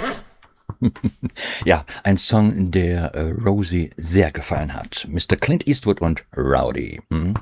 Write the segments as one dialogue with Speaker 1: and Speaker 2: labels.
Speaker 1: Ja, ein Song, der Rosie sehr gefallen hat. Mr. Clint Eastwood und Rowdy.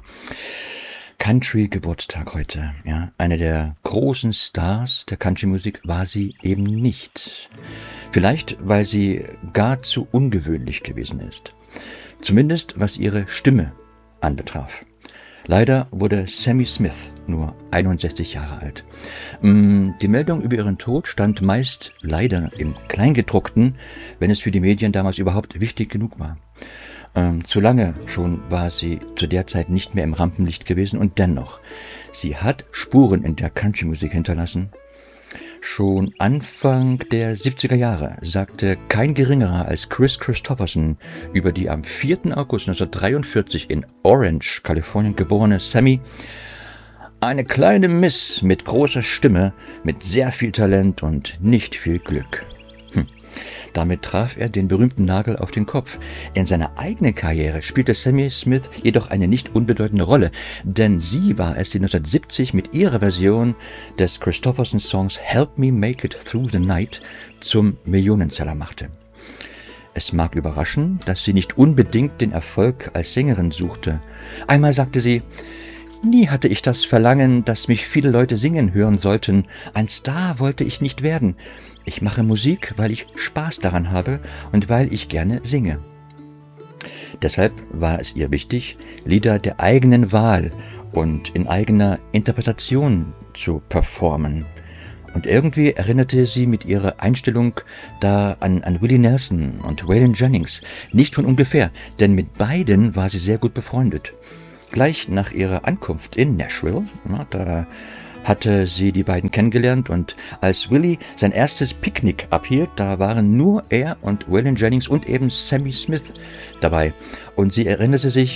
Speaker 1: Country-Geburtstag heute. Ja, eine der großen Stars der Country-Musik war sie eben nicht. Vielleicht, weil sie gar zu ungewöhnlich gewesen ist. Zumindest was ihre Stimme anbetraf. Leider wurde Sammy Smith nur 61 Jahre alt. Die Meldung über ihren Tod stand meist leider im Kleingedruckten, wenn es für die Medien damals überhaupt wichtig genug war. Zu lange schon war sie zu der Zeit nicht mehr im Rampenlicht gewesen und dennoch, sie hat Spuren in der Country-Musik hinterlassen. Schon Anfang der 70er Jahre sagte kein Geringerer als Kris Kristofferson über die am 4. August 1943 in Orange, Kalifornien geborene Sammy: eine kleine Miss mit großer Stimme, mit sehr viel Talent und nicht viel Glück. Damit traf er den berühmten Nagel auf den Kopf. In seiner eigenen Karriere spielte Sammy Smith jedoch eine nicht unbedeutende Rolle, denn sie war es, die 1970 mit ihrer Version des Kristofferson-Songs Help Me Make It Through the Night zum Millionenseller machte. Es mag überraschen, dass sie nicht unbedingt den Erfolg als Sängerin suchte. Einmal sagte sie: Nie hatte ich das Verlangen, dass mich viele Leute singen hören sollten. Ein Star wollte ich nicht werden. Ich mache Musik, weil ich Spaß daran habe und weil ich gerne singe. Deshalb war es ihr wichtig, Lieder der eigenen Wahl und in eigener Interpretation zu performen. Und irgendwie erinnerte sie mit ihrer Einstellung da an Willie Nelson und Waylon Jennings. Nicht von ungefähr, denn mit beiden war sie sehr gut befreundet. Gleich nach ihrer Ankunft in Nashville, da hatte sie die beiden kennengelernt, und als Willie sein erstes Picknick abhielt, da waren nur er und Waylon Jennings und eben Sammy Smith dabei. Und sie erinnerte sich: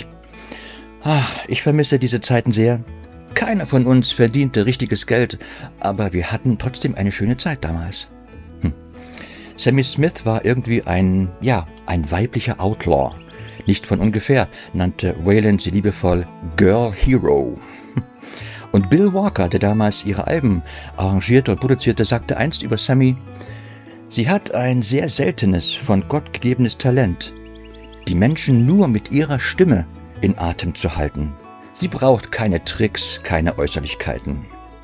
Speaker 1: ich vermisse diese Zeiten sehr. Keiner von uns verdiente richtiges Geld, aber wir hatten trotzdem eine schöne Zeit damals. Sammy Smith war irgendwie ein weiblicher Outlaw. Nicht von ungefähr nannte Waylon sie liebevoll Girl Hero. Und Bill Walker, der damals ihre Alben arrangierte und produzierte, sagte einst über Sammy: Sie hat ein sehr seltenes, von Gott gegebenes Talent, die Menschen nur mit ihrer Stimme in Atem zu halten. Sie braucht keine Tricks, keine Äußerlichkeiten.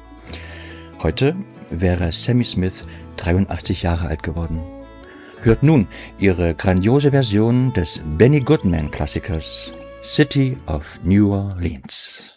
Speaker 1: Heute wäre Sammy Smith 83 Jahre alt geworden. Hört nun ihre grandiose Version des Benny Goodman-Klassikers City of New Orleans.